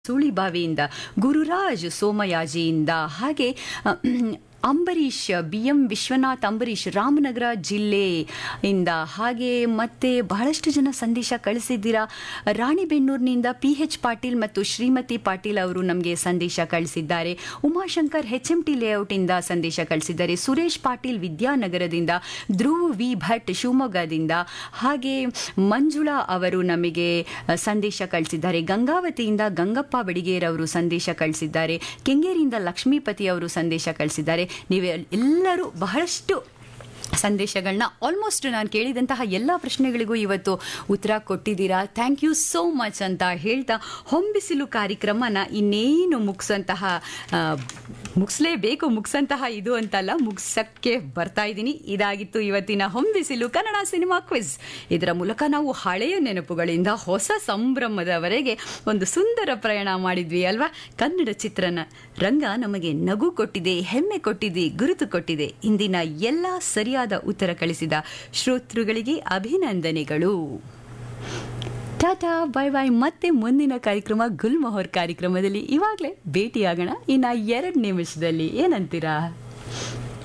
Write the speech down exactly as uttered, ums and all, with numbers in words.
ಸುಳಿಬಾವಿಯಿಂದ, ಗುರುರಾಜ್ ಸೋಮಯಾಜಿಯಿಂದ, ಹಾಗೆ Ambareesh B M Vishwanath Ambareesh Ramanagara ಜಿಲ್ಲೆಯಿಂದ, ಹಾಗೆ ಮತ್ತೆ ಬಹಳಷ್ಟು ಜನ ಸಂದೇಶ ಕಳಿಸಿದ್ದೀರಾ. ರಾಣಿಬೆನ್ನೂರಿನಿಂದ ಪಿ ಎಚ್ ಪಾಟೀಲ್ ಮತ್ತು ಶ್ರೀಮತಿ ಪಾಟೀಲ್ ಅವರು ನಮಗೆ ಸಂದೇಶ ಕಳಿಸಿದ್ದಾರೆ. ಉಮಾಶಂಕರ್ ಹೆಚ್ ಎಂ ಟಿ ಲೇಔಟಿಂದ ಸಂದೇಶ ಕಳಿಸಿದ್ದಾರೆ. ಸುರೇಶ್ ಪಾಟೀಲ್ ವಿದ್ಯಾನಗರದಿಂದ, ಧ್ರುವ್ ವಿ ಭಟ್ ಶಿವಮೊಗ್ಗದಿಂದ, ಹಾಗೆ ಮಂಜುಳಾ ಅವರು ನಮಗೆ ಸಂದೇಶ ಕಳಿಸಿದ್ದಾರೆ. ಗಂಗಾವತಿಯಿಂದ ಗಂಗಪ್ಪ ಬಡಿಗೇರ್ ಅವರು ಸಂದೇಶ ಕಳಿಸಿದ್ದಾರೆ. ಕೆಂಗೇರಿಯಿಂದ ಲಕ್ಷ್ಮೀಪತಿ ಅವರು ಸಂದೇಶ ಕಳಿಸಿದ್ದಾರೆ. ನೀವು ಎಲ್ಲರೂ ಬಹಳಷ್ಟು ಸಂದೇಶಗಳನ್ನ ಆಲ್ಮೋಸ್ಟ್ ನಾನು ಕೇಳಿದಂತಹ ಎಲ್ಲ ಪ್ರಶ್ನೆಗಳಿಗೂ ಇವತ್ತು ಉತ್ತರ ಕೊಟ್ಟಿದ್ದೀರಾ. ಥ್ಯಾಂಕ್ ಯು ಸೋ ಮಚ್ ಅಂತ ಹೇಳ್ತಾ ಹೊಂಬಿಸಿಲು ಕಾರ್ಯಕ್ರಮನ ಇನ್ನೇನು ಮುಗಿಸಂತಹ ಮುಗಿಸ್ಲೇಬೇಕು ಮುಗಿಸಂತಹ ಇದು ಅಂತಲ್ಲ, ಮುಗಿಸಕ್ಕೆ ಬರ್ತಾ ಇದ್ದೀನಿ. ಇದಾಗಿತ್ತು ಇವತ್ತಿನ ಹೊಂಬಿಸಿಲು ಕನ್ನಡ ಸಿನಿಮಾ ಕ್ವಿಜ್. ಇದರ ಮೂಲಕ ನಾವು ಹಳೆಯ ನೆನಪುಗಳಿಂದ ಹೊಸ ಸಂಭ್ರಮದವರೆಗೆ ಒಂದು ಸುಂದರ ಪ್ರಯಾಣ ಮಾಡಿದ್ವಿ ಅಲ್ವಾ. ಕನ್ನಡ ಚಿತ್ರನ ರಂಗ ನಮಗೆ ನಗು ಕೊಟ್ಟಿದೆ, ಹೆಮ್ಮೆ ಕೊಟ್ಟಿದೆ, ಗುರುತು ಕೊಟ್ಟಿದೆ. ಇಂದಿನ ಎಲ್ಲ ಸರಿಯಾದ ಉತ್ತರ ಕಳಿಸಿದ ಶ್ರೋತೃಗಳಿಗೆ ಅಭಿನಂದನೆಗಳು. Tata bye bye. ಮತ್ತೆ ಮುಂದಿನ ಕಾರ್ಯಕ್ರಮ ಗುಲ್ಮೊಹರ್ ಕಾರ್ಯಕ್ರಮದಲ್ಲಿ ಇವಾಗಲೇ ಭೇಟಿಯಾಗೋಣ ಇನ್ನು ಎರಡು ನಿಮಿಷದಲ್ಲಿ. ಏನಂತೀರಾ?